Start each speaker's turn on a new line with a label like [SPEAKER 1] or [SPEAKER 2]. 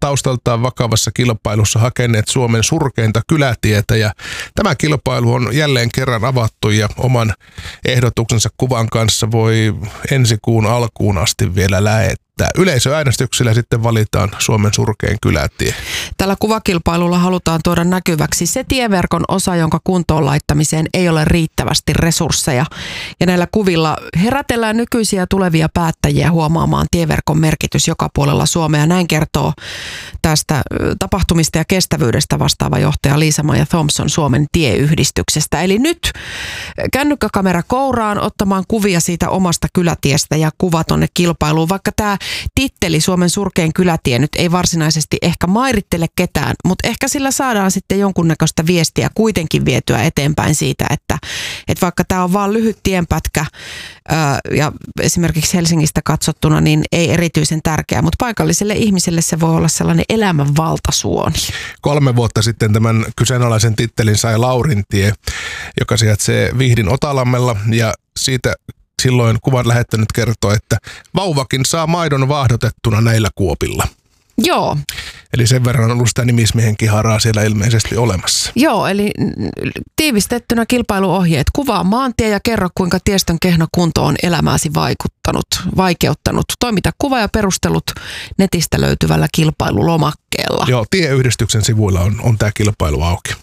[SPEAKER 1] taustaltaan vakavassa kilpailussa hakeneet Suomen surkeinta kylätietä ja tämä kilpailu on jälleen kerran avattu ja oman ehdotuksensa kuvan kanssa voi ensi kuun alkuun asti vielä lähettää. Yleisöäänestyksellä sitten valitaan Suomen surkein kylätie.
[SPEAKER 2] Tällä kuvakilpailulla halutaan tuoda näkyväksi se tieverkon osa, jonka kuntoon laittamiseen ei ole riittävästi resursseja. Ja näillä kuvilla herätellään nykyisiä ja tulevia päättäjiä huomaamaan tieverkon merkitys joka puolella Suomea. Näin kertoo tästä tapahtumista ja kestävyydestä vastaava johtaja Liisa-Maija Thompson Suomen tieyhdistyksestä. Eli nyt kännykkäkamera kouraan ottamaan kuvia siitä omasta kylätiestä ja kuva tonne kilpailuun, vaikka tämä titteli Suomen surkein kylätie nyt ei varsinaisesti ehkä mairittele ketään, mutta ehkä sillä saadaan sitten jonkunnäköistä viestiä kuitenkin vietyä eteenpäin siitä, että vaikka tämä on vaan lyhyt tienpätkä ja esimerkiksi Helsingistä katsottuna, niin ei erityisen tärkeää, mutta paikalliselle ihmiselle se voi olla sellainen elämän valtasuoni.
[SPEAKER 1] 3 vuotta sitten tämän kyseenalaisen tittelin sai Laurintie, joka sijaitsee Vihdin Otalammella ja siitä silloin kuvan lähettänyt kertoo, että vauvakin saa maidon vaahdotettuna näillä kuopilla.
[SPEAKER 2] Joo.
[SPEAKER 1] Eli sen verran on ollut sitä nimismiehen kiharaa siellä ilmeisesti olemassa.
[SPEAKER 2] Joo, eli tiivistettynä kilpailuohjeet. Kuvaa maantie ja kerro, kuinka tiestön kehno kunto on elämääsi vaikeuttanut. Toimita kuva ja perustelut netistä löytyvällä kilpailulomakkeella.
[SPEAKER 1] Joo, tieyhdistyksen sivuilla on tämä kilpailu auki.